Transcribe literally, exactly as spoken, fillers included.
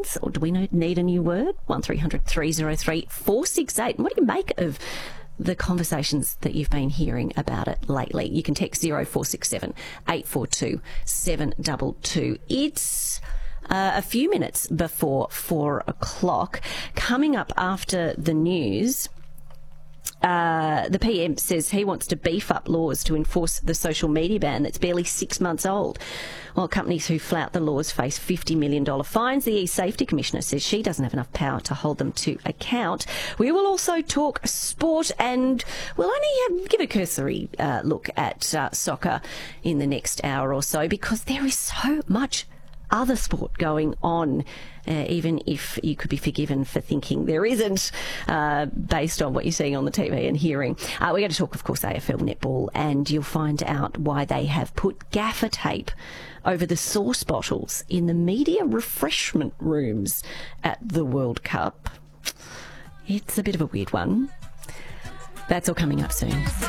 lines, or do we need a new word? one three hundred three oh three four six eight. And what do you make of the conversations that you've been hearing about it lately? You can text zero four six seven eight four two seven two two. It's uh, a few minutes before four o'clock. Coming up after the news, Uh, the P M says he wants to beef up laws to enforce the social media ban that's barely six months old. While companies who flout the laws face fifty million dollars fines, the E-Safety Commissioner says she doesn't have enough power to hold them to account. We will also talk sport, and we'll only uh, give a cursory uh, look at uh, soccer in the next hour or so, because there is so much other sport going on, uh, even if you could be forgiven for thinking there isn't, uh, based on what you're seeing on the T V and hearing. Uh, we're going to talk, of course, A F L netball, and you'll find out why they have put gaffer tape over the sauce bottles in the media refreshment rooms at the World Cup. It's a bit of a weird one. That's all coming up soon.